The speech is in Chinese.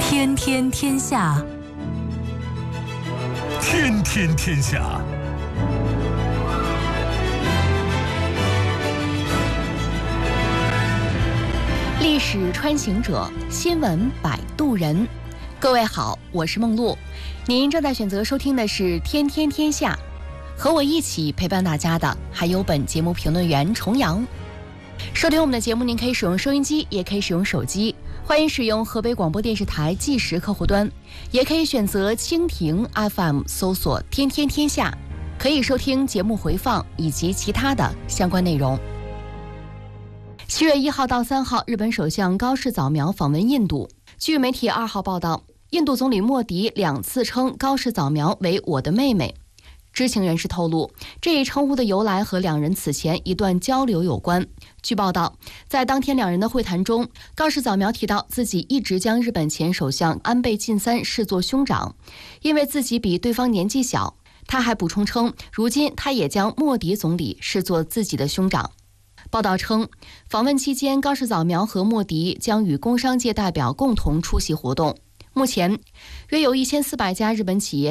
天天天下， 天天天下。 历史穿行者，新闻摆渡人。各位好，我是梦露，您正在选择收听的是天天天下，和我一起陪伴大家的还有本节目评论员重阳。收听我们的节目，您可以使用收音机，也可以使用手机，欢迎使用河北广播电视台即时客户端，也可以选择蜻蜓 FM 搜索天天天下，可以收听节目回放以及其他的相关内容。7月1号到3号，日本首相高市早苗访问印度。据媒体2号报道，印度总理莫迪2次称高市早苗为我的妹妹。知情人士透露，这一称呼的由来和两人此前一段交流有关。据报道，在当天两人的会谈中，高市早苗提到自己一直将日本前首相安倍晋三视作兄长，因为自己比对方年纪小。他还补充称，如今他也将莫迪总理视作自己的兄长。报道称，访问期间，高市早苗和莫迪将与工商界代表共同出席活动。目前，约有1400家日本企业